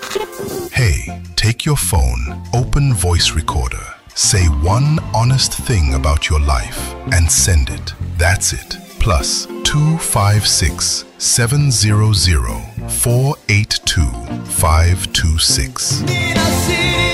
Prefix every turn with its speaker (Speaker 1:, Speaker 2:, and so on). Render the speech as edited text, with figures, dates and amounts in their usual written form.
Speaker 1: Hey, take your phone, open voice recorder. Say one honest thing about your life and send it. That's it. Plus 256 700 482 526.